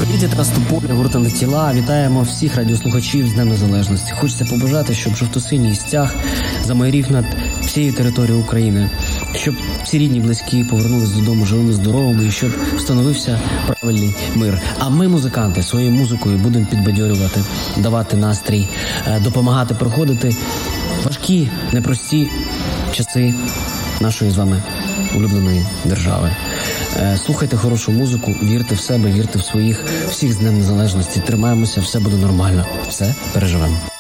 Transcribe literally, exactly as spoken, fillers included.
Привіт, Растополя, гурта «На тіла». Вітаємо всіх радіослухачів з Днем Незалежності. Хочеться побажати, щоб жовто-синій стяг замайорів над всією територією України, щоб всі рідні, близькі повернулись додому живими, здоровими і щоб встановився правильний мир. А ми, музиканти, своєю музикою будемо підбадьорювати, давати настрій, допомагати проходити важкі, непрості часи нашої з вами улюбленої держави. Слухайте хорошу музику, вірте в себе, вірте в своїх, всіх з Днем Незалежності. Тримаємося, все буде нормально. Все переживемо.